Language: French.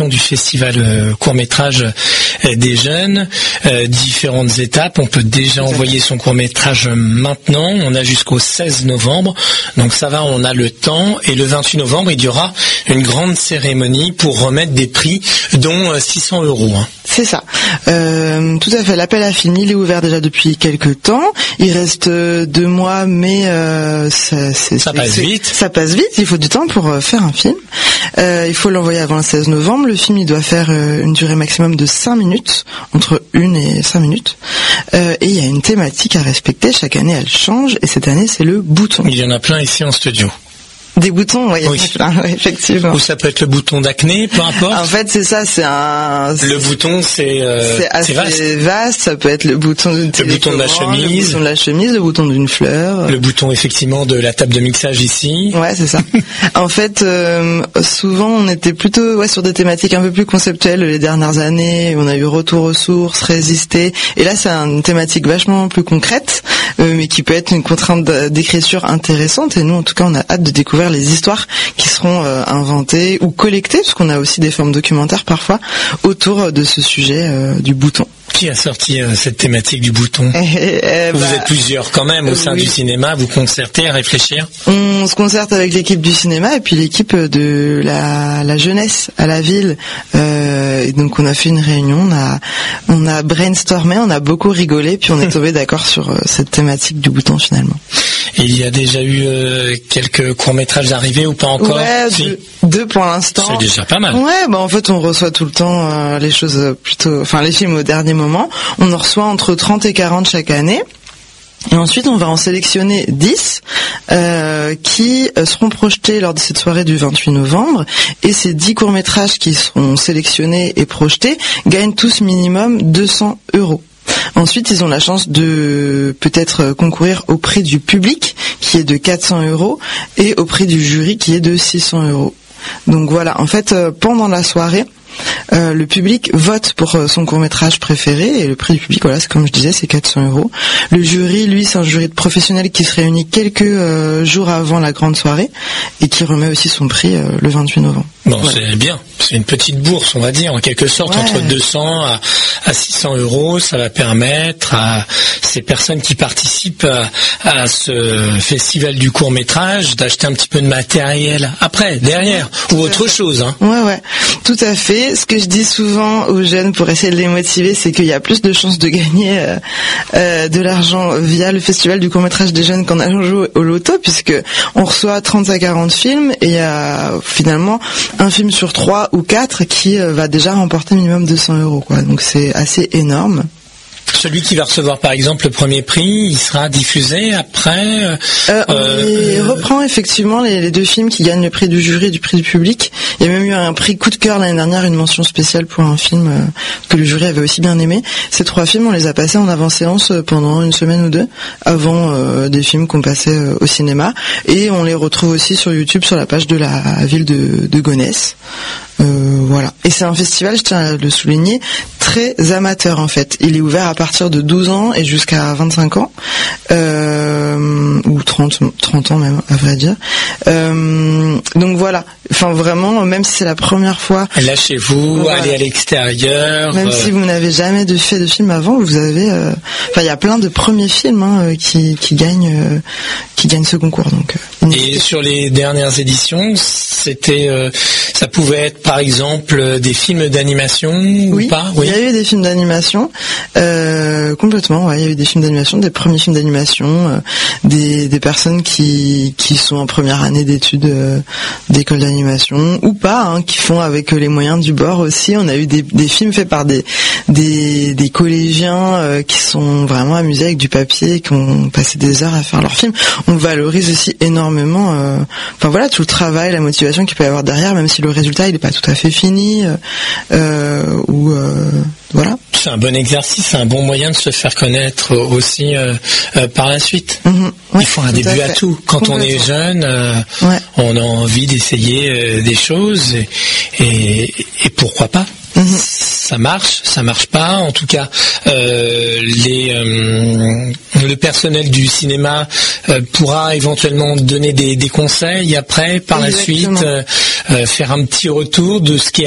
du festival court-métrage des jeunes, différentes étapes. On peut déjà envoyer son court-métrage maintenant. On a jusqu'au 16 novembre. Donc ça va, on a le temps. Et le 28 novembre, il y aura une grande cérémonie pour remettre des prix, dont 600 €. C'est ça. Tout à fait. L'appel à film, il est ouvert déjà depuis quelques temps. Il reste 2 mois, mais ça passe vite. Ça passe vite. Il faut du temps pour faire un film. Il faut l'envoyer avant le 16 novembre. Le film, il doit faire une durée maximum de 5 minutes, entre 1 et 5 minutes. Et il y a une thématique à respecter. Chaque année, elle change. Et cette année, c'est le bouton. Il y en a plein ici en studio. Des boutons, oui, effectivement. Ou ça peut être le bouton d'acné, peu importe. En fait, c'est ça, Le bouton, c'est assez vaste. Ça peut être le bouton d'une télécommande, le bouton de la chemise, le bouton d'une fleur. Le bouton, effectivement, de la table de mixage ici. Ouais, c'est ça. En fait, souvent, on était plutôt sur des thématiques un peu plus conceptuelles les dernières années. On a eu retour aux sources, résister. Et là, c'est une thématique vachement plus concrète, mais qui peut être une contrainte d'écriture intéressante. Et nous, en tout cas, on a hâte de découvrir les histoires qui seront inventées ou collectées, parce qu'on a aussi des formes documentaires parfois autour de ce sujet du bouton. Qui a sorti cette thématique du bouton? Vous êtes plusieurs quand même au sein du cinéma, vous concertez à réfléchir? On se concerte avec l'équipe du cinéma et puis l'équipe de la jeunesse à la ville. Et donc on a fait une réunion, on a brainstormé, on a beaucoup rigolé, puis on est tombé d'accord sur cette thématique du bouton finalement. Et il y a déjà eu quelques courts-métrages arrivés ou pas encore? Ouais, si. Deux pour l'instant. C'est déjà pas mal. Ouais, en fait on reçoit tout le temps les choses les films au dernier moment. On en reçoit entre 30 et 40 chaque année. Et ensuite, on va en sélectionner 10 qui seront projetés lors de cette soirée du 28 novembre. Et ces 10 courts-métrages qui seront sélectionnés et projetés gagnent tous minimum 200 €. Ensuite, ils ont la chance de peut-être concourir au prix du public, qui est de 400 € et au prix du jury, qui est de 600 €. Donc voilà, en fait, pendant la soirée, le public vote pour son court-métrage préféré et le prix du public, c'est comme je disais, c'est 400 €. Le jury, lui, c'est un jury de professionnels qui se réunit quelques jours avant la grande soirée et qui remet aussi son prix le 28 novembre. Bon, c'est bien. C'est une petite bourse, on va dire, en quelque sorte, entre 200 à 600 €. Ça va permettre à ces personnes qui participent à ce festival du court-métrage d'acheter un petit peu de matériel après, derrière, ou autre chose. Ouais, tout à fait. Ce que je dis souvent aux jeunes pour essayer de les motiver, c'est qu'il y a plus de chances de gagner de l'argent via le festival du court-métrage des jeunes qu'en allant jouer au loto, puisque on reçoit 30 à 40 films et il y a finalement un film sur 3 ou 4 qui va déjà remporter minimum 200 €, quoi. Donc c'est assez énorme. Celui qui va recevoir par exemple le premier prix, il sera diffusé après On reprend effectivement les 2 films qui gagnent le prix du jury et du prix du public. Il y a même eu un prix coup de cœur l'année dernière, une mention spéciale pour un film que le jury avait aussi bien aimé. Ces 3 films, on les a passés en avant-séance pendant une semaine ou 2 avant des films qu'on passait au cinéma, et on les retrouve aussi sur YouTube sur la page de la ville de Gonesse. Voilà. Et c'est un festival, je tiens à le souligner, très amateur en fait. Il est ouvert à partir de 12 ans et jusqu'à 25 ans, ou 30 ans même, à vrai dire. Donc voilà. Enfin vraiment, même si c'est la première fois. Lâchez-vous, allez à l'extérieur. Même si vous n'avez jamais fait de film avant, vous avez. Il y a plein de premiers films qui gagnent ce concours. Donc. Et sur les dernières éditions, ça pouvait être par exemple des films d'animation ou pas? Oui, il y a eu des films d'animation, complètement. Ouais, il y a eu des films d'animation, des premiers films d'animation, des personnes qui sont en première année d'études d'école d'animation ou pas, qui font avec les moyens du bord aussi. On a eu des films faits par des collégiens qui sont vraiment amusés avec du papier, qui ont passé des heures à faire leurs films. On valorise aussi énormément tout le travail, la motivation qu'il peut y avoir derrière, même si le résultat il n'est pas tout à fait fini, voilà. C'est un bon exercice, c'est un bon moyen de se faire connaître aussi par la suite. Il faut un début à tout. Quand on est jeune, on a envie d'essayer des choses et pourquoi pas. Ça marche pas. En tout cas, le personnel du cinéma pourra éventuellement donner des conseils après, par la suite, faire un petit retour de ce qui est